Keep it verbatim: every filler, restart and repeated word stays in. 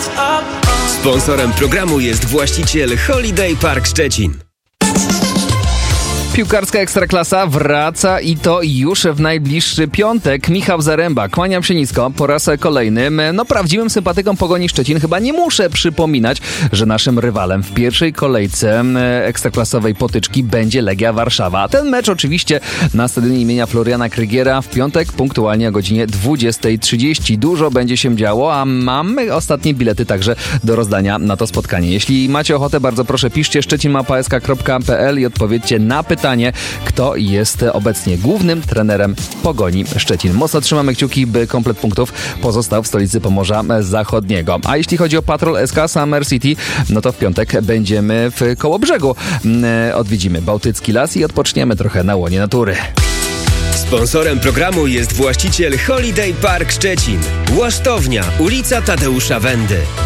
Sponsorem programu jest właściciel Holiday Park Szczecin. Piłkarska Ekstraklasa wraca i to już w najbliższy piątek. Michał Zaręba, kłaniam się nisko po raz kolejny. No prawdziwym sympatykom Pogoni Szczecin chyba nie muszę przypominać, że naszym rywalem w pierwszej kolejce ekstraklasowej potyczki będzie Legia Warszawa. A ten mecz oczywiście na stadionie imienia Floriana Krygiera w piątek punktualnie o godzinie dwudziesta trzydzieści. Dużo będzie się działo, a mamy ostatnie bilety także do rozdania na to spotkanie. Jeśli macie ochotę, bardzo proszę piszcie szczecin małpa s k kropka p l i odpowiedzcie na pytanie, kto jest obecnie głównym trenerem Pogoni Szczecin. Mocno trzymamy kciuki, by komplet punktów pozostał w stolicy Pomorza Zachodniego. A jeśli chodzi o Patrol S K Summer City, no to w piątek będziemy w Kołobrzegu. Odwiedzimy Bałtycki Las i odpoczniemy trochę na łonie natury. Sponsorem programu jest właściciel Holiday Park Szczecin. Łasztownia, ulica Tadeusza Wendy.